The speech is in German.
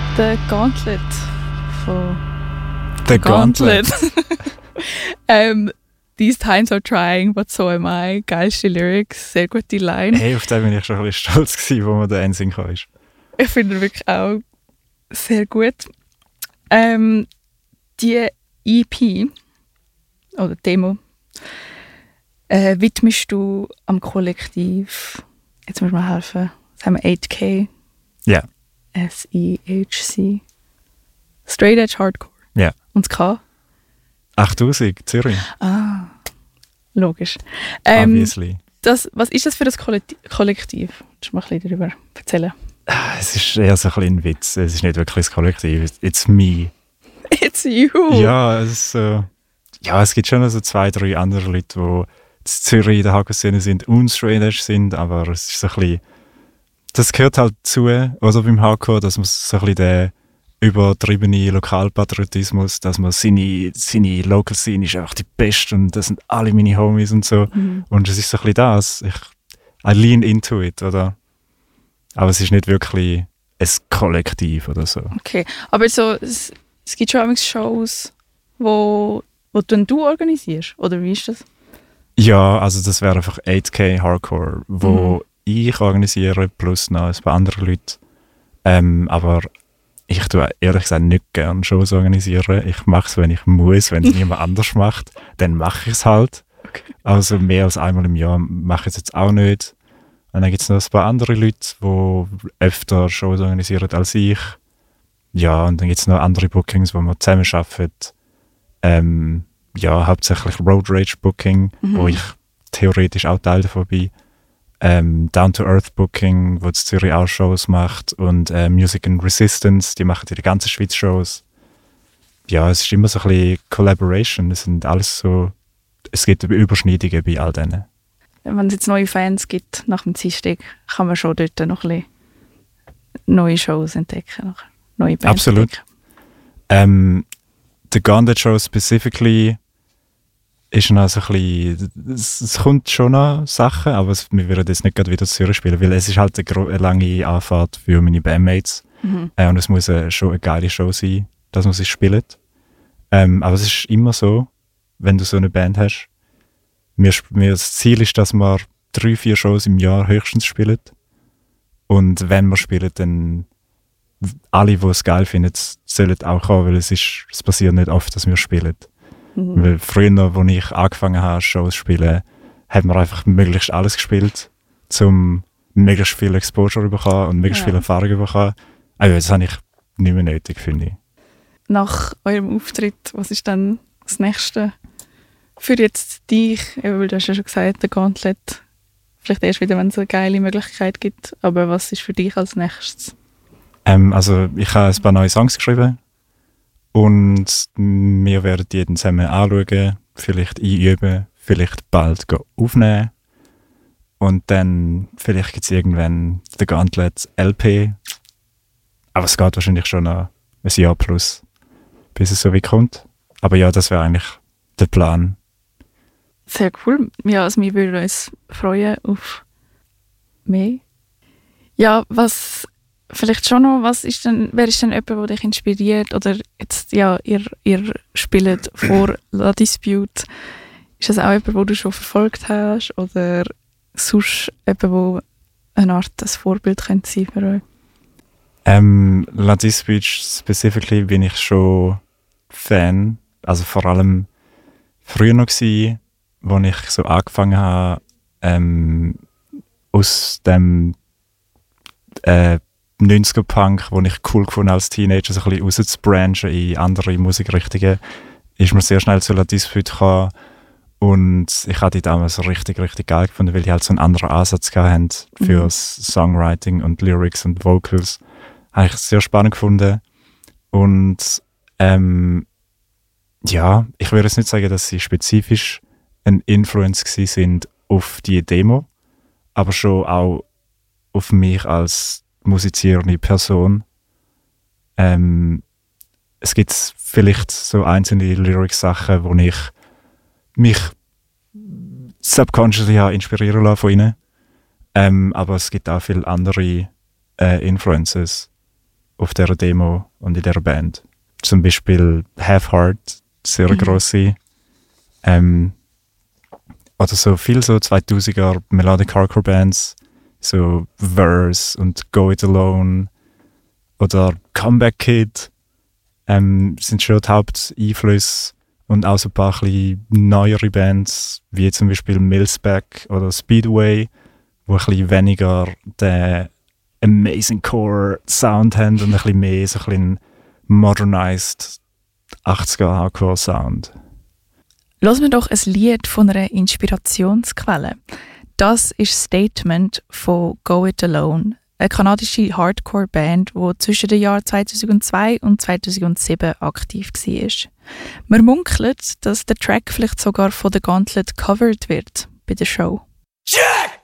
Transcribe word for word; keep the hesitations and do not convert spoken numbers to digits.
The Gauntlet von The Gauntlet. ähm, These times are trying, but so am I. Geilste Lyrics, sehr gute Line. Hey, auf den bin ich schon ein bisschen stolz gewesen, wo man den N Sync ist. Ich finde ihn wirklich auch sehr gut. Ähm, die E P oder Demo äh, widmest du am Kollektiv, jetzt muss man helfen, sagen wir acht K. Ja. S E H C. Straight Edge Hardcore. Ja. Und das K? achttausend, Zürich. Ah, logisch. Ähm, Obviously. Das, was ist das für ein Kollektiv? Kollektiv? Kannst du mal ein bisschen darüber erzählen? Es ist eher so ein bisschen ein Witz. Es ist nicht wirklich ein Kollektiv. It's me. It's you. Ja, es ist so. Ja, es gibt schon so zwei, drei andere Leute, die in Zürich in der Hardcore-Szene sind und Straight Edge sind, aber es ist so ein bisschen. Das gehört halt zu, also beim Hardcore, dass man so ein bisschen den übertriebene Lokalpatriotismus, dass man seine, seine Local Scene ist einfach die beste und das sind alle meine Homies und so. Mhm. Und es ist so ein bisschen das. Ich, I lean into it, oder? Aber es ist nicht wirklich ein Kollektiv oder so. Okay, aber so, es, es gibt schon manchmal Shows, wo, wo du, du organisierst, oder wie ist das? Ja, also das wäre einfach acht K Hardcore, wo mhm. ich organisiere, plus noch ein paar andere Leute. Ähm, aber ich tue ehrlich gesagt nicht gerne Shows organisieren. Ich mache es, wenn ich muss. Wenn es niemand anders macht, dann mache ich es halt. Okay. Also mehr als einmal im Jahr mache ich es jetzt auch nicht. Und dann gibt es noch ein paar andere Leute, die öfter Shows organisieren als ich. Ja, und dann gibt es noch andere Bookings, wo wir zusammen arbeiten. Ähm, ja, hauptsächlich Road Rage Booking, mhm. wo ich theoretisch auch Teil davon bin. Ähm, Down to Earth Booking, wo in Zürich auch Shows macht. Und äh, Music and Resistance, die machen in der ganzen Schweiz Shows. Ja, es ist immer so ein bisschen Collaboration. Es sind alles so, es gibt Überschneidungen bei all denen. Wenn es jetzt neue Fans gibt nach dem Dienstag, kann man schon dort noch ein bisschen neue Shows entdecken, neue Bands Absolut. entdecken. Ähm, The Gauntlet Show specifically ist noch so ein bisschen, es, es kommt schon noch Sachen, aber es, wir würden jetzt nicht gerade wieder Zürich spielen, weil es ist halt eine, gro- eine lange Anfahrt für meine Bandmates. Mhm. Äh, und es muss äh, schon eine geile Show sein, dass man sie spielt. Ähm, aber es ist immer so, wenn du so eine Band hast, wir, wir, das Ziel ist, dass wir drei, vier Shows im Jahr höchstens spielen. Und wenn wir spielen, dann alle, die es geil finden, sollen auch kommen, weil es, ist, es passiert nicht oft, dass wir spielen. Mhm. Weil früher, als ich angefangen habe, Shows zu spielen, hat man einfach möglichst alles gespielt, um möglichst viel Exposure zu bekommen und möglichst ja. viel Erfahrung zu bekommen. Also das habe ich nicht mehr nötig, finde ich. Nach eurem Auftritt, was ist dann das Nächste für jetzt dich? Weil du hast ja schon gesagt, der Gauntlet, vielleicht erst wieder, wenn es eine geile Möglichkeit gibt, aber was ist für dich als Nächstes? Ähm, also ich habe ein paar neue Songs geschrieben und wir werden die dann zusammen anschauen, vielleicht einüben, vielleicht bald aufnehmen und dann vielleicht gibt es irgendwann den Gauntlet L P, aber es geht wahrscheinlich schon noch ein Jahr plus, bis es so weit kommt. Aber ja, das wäre eigentlich der Plan. Sehr cool. Ja, also wir würden uns freuen auf mehr. Ja, was vielleicht schon noch, was ist denn, wer ist denn jemand, der dich inspiriert? Oder jetzt, ja, ihr, ihr spielt vor La Dispute. Ist das auch jemand, den du schon verfolgt hast? Oder sonst jemand, der eine Art das Vorbild könnte sein für euch? Ähm, La Dispute specifically bin ich schon Fan. Also vor allem früher noch gewesen, als ich so angefangen habe, ähm, aus dem äh, neunziger-Punk, den ich cool gefunden als Teenager, so ein bisschen rauszubranchen in andere Musikrichtungen, ist mir sehr schnell zu La Dispute gekommen. Und ich habe die damals richtig, richtig geil gefunden, weil die halt so einen anderen Ansatz hatten für mhm. Songwriting und Lyrics und Vocals. Habe ich sehr spannend gefunden. Und ähm, ja, ich würde jetzt nicht sagen, dass sie spezifisch ein Influence gewesen sind auf die Demo, aber schon auch auf mich als musizierende Person. Ähm, es gibt vielleicht so einzelne Lyrics-Sachen, wo ich mich subconsciously habe inspirieren lassen von ihnen. Ähm, aber es gibt auch viele andere äh, Influences. auf dieser Demo und in dieser Band. Zum Beispiel Have Heart, sehr mhm. grosse. Ähm, oder so viel so zweitausender Melodic Hardcore Bands, so Verse und Go It Alone oder Comeback Kid ähm, sind schon die Haupteinflüsse. Und auch so ein paar bisschen neuere Bands, wie zum Beispiel Millspec oder Speedway, die ein bisschen weniger den Amazing Core Sound haben und ein bisschen mehr so ein bisschen modernized achtziger Hardcore Sound. Hören wir doch ein Lied von einer Inspirationsquelle. Das ist Statement von Go It Alone, eine kanadische Hardcore-Band, die zwischen den Jahren zweitausendzwei und zweitausendsieben aktiv war. Man munkelt, dass der Track vielleicht sogar von The Gauntlet covered wird bei der Show. Check!